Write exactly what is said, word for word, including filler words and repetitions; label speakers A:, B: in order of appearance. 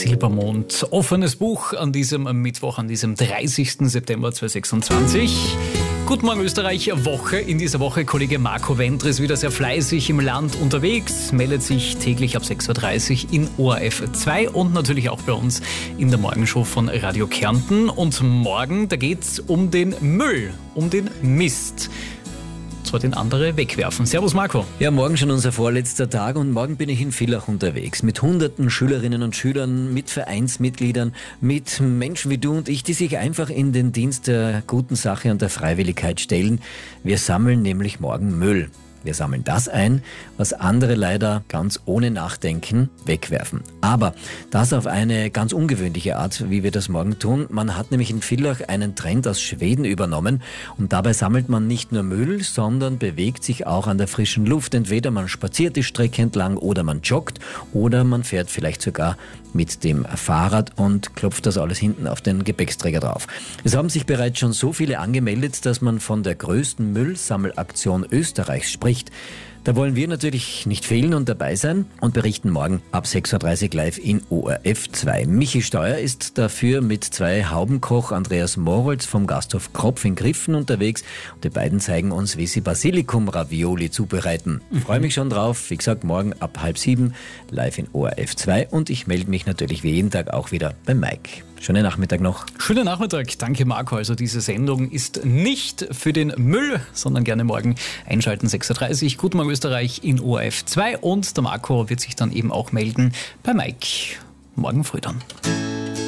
A: Silbermond. Offenes Buch an diesem Mittwoch, an diesem dreißigsten September zweitausendsechsundzwanzig. Guten Morgen Österreich, Woche. In dieser Woche Kollege Marco Wentre ist wieder sehr fleißig im Land unterwegs, meldet sich täglich ab sechs Uhr dreißig in O R F zwei und natürlich auch bei uns in der Morgenshow von Radio Kärnten. Und morgen, da geht's um den Müll, um den Mist. Zwar den andere wegwerfen. Servus Marco.
B: Ja, morgen schon unser vorletzter Tag und morgen bin ich in Villach unterwegs mit hunderten Schülerinnen und Schülern, mit Vereinsmitgliedern, mit Menschen wie du und ich, die sich einfach in den Dienst der guten Sache und der Freiwilligkeit stellen. Wir sammeln nämlich morgen Müll. Wir sammeln das ein, was andere leider ganz ohne Nachdenken wegwerfen. Aber das auf eine ganz ungewöhnliche Art, wie wir das morgen tun. Man hat nämlich in Villach einen Trend aus Schweden übernommen und dabei sammelt man nicht nur Müll, sondern bewegt sich auch an der frischen Luft. Entweder man spaziert die Strecke entlang oder man joggt oder man fährt vielleicht sogar mit dem Fahrrad und klopft das alles hinten auf den Gepäcksträger drauf. Es haben sich bereits schon so viele angemeldet, dass man von der größten Müllsammelaktion Österreichs spricht. Da wollen wir natürlich nicht fehlen und dabei sein und berichten morgen ab sechs Uhr dreißig live in O R F zwei. Michi Steuer ist dafür mit zwei Haubenkoch Andreas Morolz vom Gasthof Kropf in Griffen unterwegs. Und die beiden zeigen uns, wie sie Basilikum-Ravioli zubereiten. Ich freue mich schon drauf. Wie gesagt, morgen ab halb sieben live in O R F zwei und ich melde mich natürlich wie jeden Tag auch wieder bei Mike. Schönen Nachmittag noch.
A: Schönen Nachmittag. Danke Marco. Also diese Sendung ist nicht für den Müll, sondern gerne morgen einschalten, sechs Uhr dreißig. Guten Morgen Österreich in O R F zwei und der Marco wird sich dann eben auch melden bei Mike. Morgen früh dann.